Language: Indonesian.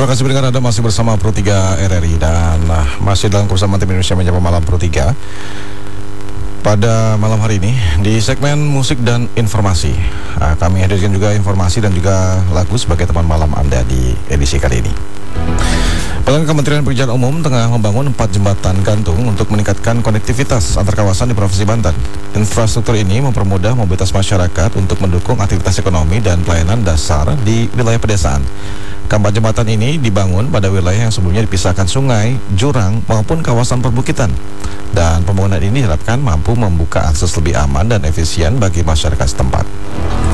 Terima kasih pendengar, Anda masih bersama Pro 3 RRI dan masih dalam kebersamaan tim Indonesia Menyapa Malam Pro 3. Pada malam hari ini di segmen musik dan informasi, kami hadirkan juga informasi dan juga lagu sebagai teman malam Anda di edisi kali ini. Kementerian Pekerjaan Umum tengah membangun 4 jembatan gantung untuk meningkatkan konektivitas antar kawasan di Provinsi Banten. Infrastruktur ini mempermudah mobilitas masyarakat untuk mendukung aktivitas ekonomi dan pelayanan dasar di wilayah pedesaan. Keempat jembatan ini dibangun pada wilayah yang sebelumnya dipisahkan sungai, jurang, maupun kawasan perbukitan. Dan pembangunan ini diharapkan mampu membuka akses lebih aman dan efisien bagi masyarakat setempat.